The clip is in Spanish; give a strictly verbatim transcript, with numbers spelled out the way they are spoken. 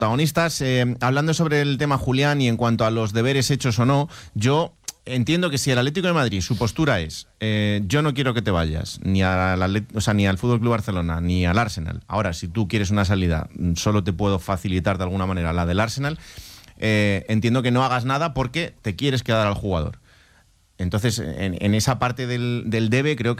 protagonistas, eh, hablando sobre el tema Julián y en cuanto a los deberes hechos o no, yo entiendo que si el Atlético de Madrid, su postura es eh, yo no quiero que te vayas ni al Atlet- o sea, ni al F C Barcelona ni al Arsenal. Ahora, si tú quieres una salida, solo te puedo facilitar de alguna manera la del Arsenal. Eh, entiendo que no hagas nada porque te quieres quedar al jugador. Entonces, en, en esa parte del, del debe, creo que